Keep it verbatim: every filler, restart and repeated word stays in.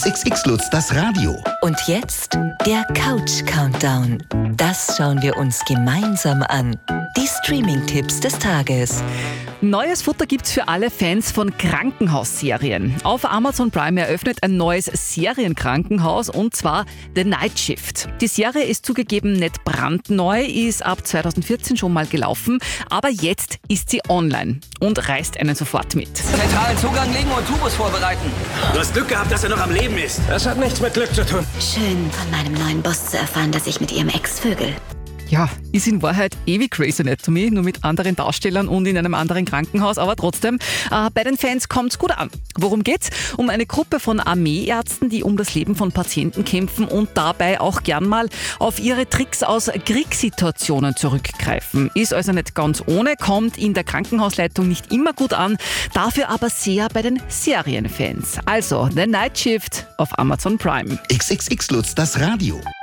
X X X Lutz, das Radio. Und jetzt der Couch-Countdown. Das schauen wir uns gemeinsam an. Die Streaming-Tipps des Tages. Neues Futter gibt's für alle Fans von Krankenhausserien. Auf Amazon Prime eröffnet ein neues Serienkrankenhaus, und zwar The Night Shift. Die Serie ist zugegeben nicht brandneu, ist ab zweitausendvierzehn schon mal gelaufen, aber jetzt ist sie online und reißt einen sofort mit. Zentralen Zugang legen und Tubus vorbereiten. Du hast Glück gehabt, dass er noch am Leben ist. Das hat nichts mit Glück zu tun. Schön, von meinem neuen Boss zu erfahren, dass ich mit ihrem Ex vögel. Ja, ist in Wahrheit ewig Grey's Anatomy, nur mit anderen Darstellern und in einem anderen Krankenhaus, aber trotzdem, äh, bei den Fans kommt's gut an. Worum geht's? Um eine Gruppe von Armeeärzten, die um das Leben von Patienten kämpfen und dabei auch gern mal auf ihre Tricks aus Kriegssituationen zurückgreifen. Ist also nicht ganz ohne, kommt in der Krankenhausleitung nicht immer gut an, dafür aber sehr bei den Serienfans. Also, The Night Shift auf Amazon Prime. X X X Lutz, das Radio.